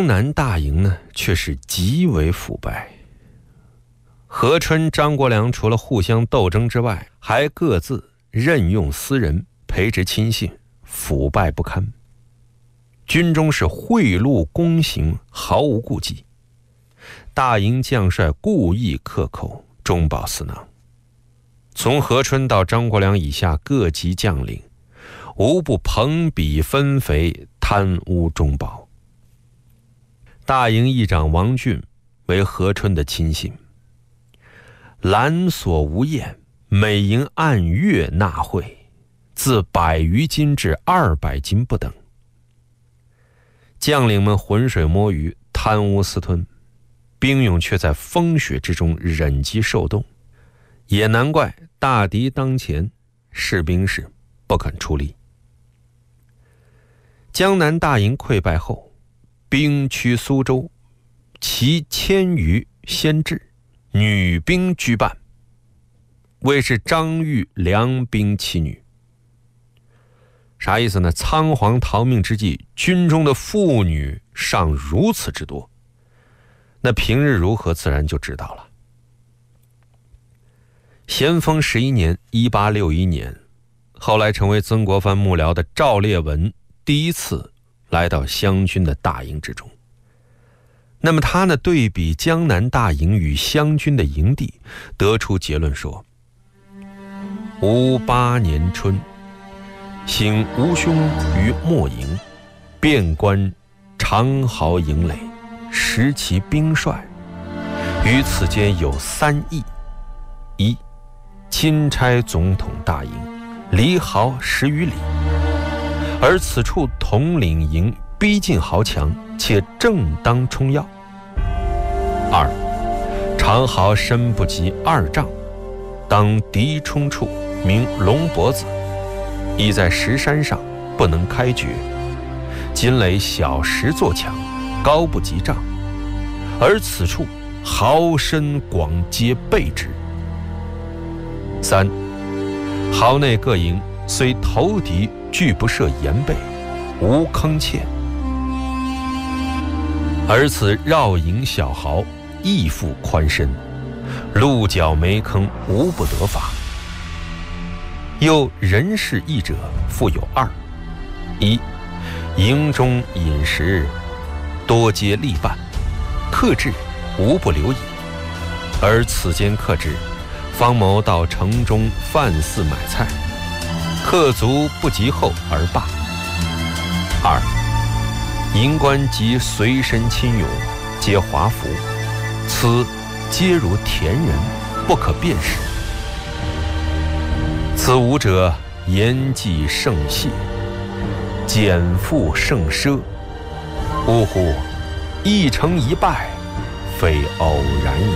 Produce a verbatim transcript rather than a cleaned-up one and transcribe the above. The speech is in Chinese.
江南大营呢，却是极为腐败。何春、张国良除了互相斗争之外，还各自任用私人，培植亲信，腐败不堪。军中是贿赂公行，毫无顾忌。大营将帅故意克扣，中饱私囊。从何春到张国良以下各级将领，无不朋比分肥，贪污中饱。大营议长王俊为何春的亲信，兰所无厌，每营按月纳贿，自百余斤至二百斤不等。将领们浑水摸鱼，贪污私吞，兵勇却在风雪之中忍饥受冻。也难怪大敌当前，士兵是不肯出力。江南大营溃败后，兵趋苏州，其千余先至，女兵居半，谓是张玉良兵妻女。啥意思呢？仓皇逃命之际，军中的妇女尚如此之多，那平日如何自然就知道了。咸丰十一年一八六一年，后来成为曾国藩幕僚的赵烈文第一次来到湘军的大营之中。那么他呢，对比江南大营与湘军的营地，得出结论说：吾八年春，行吴兄于莫营，遍观长壕营垒，识其兵帅，于此间有三异：一、钦差总统大营，离壕十余里，而此处统领营逼近壕墙，且正当冲要。二、长壕深不及二丈，当敌冲处，名龙脖子，已在石山上，不能开掘。金垒小石作墙，高不及丈，而此处壕深广皆备之。三、壕内各营虽投敌，俱不设严备，无坑堑，而此绕营小壕亦复宽深，鹿角没坑，无不得法。又人事异者复有二：一、营中饮食多皆力办，克制无不留饮，而此间克制，方谋到城中饭肆买菜，客足不及后而罢。二、营官及随身亲友皆华服，此皆如田人，不可辨识。此五者言计甚细，减负甚奢，呜呼！一成一败，非偶然也。